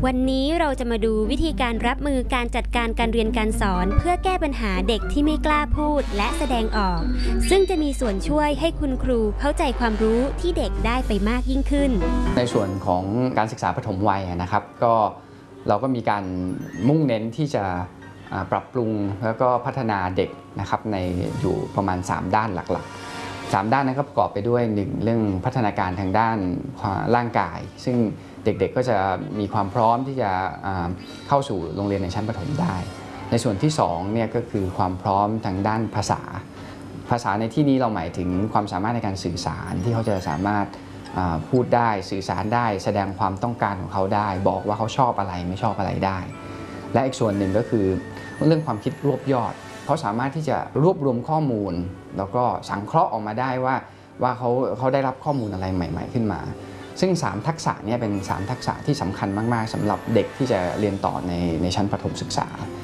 วันนี้เราจะมาดูวิธีการรับมือการจัดการการเรียนการสอนเพื่อแก้ปัญหาเด็กที่ไม่กล้าพูดและแสดงออกซึ่งจะมีส่วนช่วยให้คุณครูเข้าใจความรู้ที่เด็กได้ไปมากยิ่งขึ้นในส่วนของการศึกษาปฐมวัยนะครับก็เราก็มีการมุ่งเน้นที่จะปรับปรุงแล้วก็พัฒนาเด็กนะครับในอยู่ประมาณ3ด้านหลักๆ3ด้านนั้นก็ประกอบไปด้วย1เรื่องพัฒนาการทางด้านร่างกายซึ่งเด็กๆก็จะมีความพร้อมที่จะเข้าสู่โรงเรียนในชั้นประถมได้ในส่วนที่2เนี่ยก็คือความพร้อมทางด้านภาษาในที่นี้เราหมายถึงความสามารถในการสื่อสารที่เขาจะสามารถพูดได้สื่อสารได้แสดงความต้องการของเขาได้บอกว่าเขาชอบอะไรไม่ชอบอะไรได้และอีกส่วนหนึ่งก็คือเรื่องความคิดรวบยอดเขาสามารถที่จะรวบรวมข้อมูลแล้วก็สังเคราะห์ออกมาได้ว่าเขาได้รับข้อมูลอะไรใหม่ๆขึ้นมาซึ่ง3ทักษะนี้เป็น3ทักษะที่สำคัญมากๆสำหรับเด็กที่จะเรียนต่อในชั้นประถมศึกษา